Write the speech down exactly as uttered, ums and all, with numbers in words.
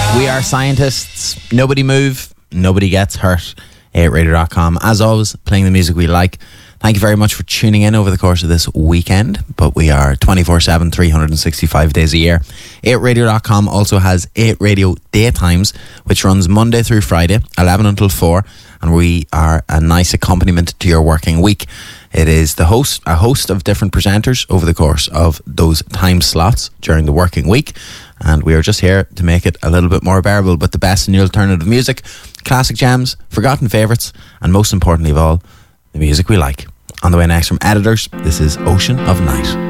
We are scientists. Nobody move. Nobody gets hurt. A eight radio dot com. As always, playing the music we like. Thank you very much for tuning in over the course of this weekend. But we are twenty-four seven, three hundred sixty-five days a year. eight radio dot com also has eight Radio Daytimes, which runs Monday through Friday, eleven until four. And we are a nice accompaniment to your working week. It is the host, a host of different presenters over the course of those time slots during the working week. And we are just here to make it a little bit more bearable with the best in the alternative music, classic jams, forgotten favourites, and most importantly of all, the music we like. On the way next from Editors, this is Ocean of Night.